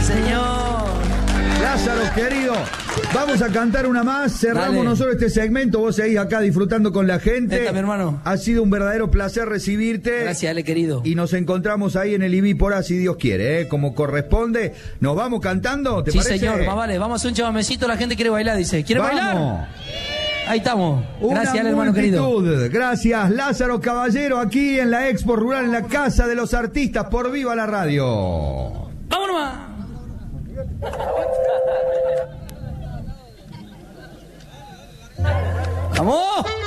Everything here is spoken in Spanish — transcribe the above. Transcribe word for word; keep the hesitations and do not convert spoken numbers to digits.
señor. Lázaro, querido, vamos a cantar una más. Cerramos Dale. nosotros este segmento. Vos seguís acá disfrutando con la gente. Esta, mi hermano. Ha sido un verdadero placer recibirte. Gracias, Ale, querido. Y nos encontramos ahí en el Ibípora, si Dios quiere, ¿eh? Como corresponde. ¿Nos vamos cantando? ¿Te Sí, parece? señor, más vale. Vamos a hacer un chamamecito, la gente quiere bailar, dice. ¿Quiere Vamos. bailar? Ahí estamos. Una Gracias, Ale, hermano querido. multitud. Gracias, Lázaro Caballero, aquí en la Expo Rural, en la Casa de los Artistas, por Viva la Radio. ¡Vámonos más! ¡Vamos!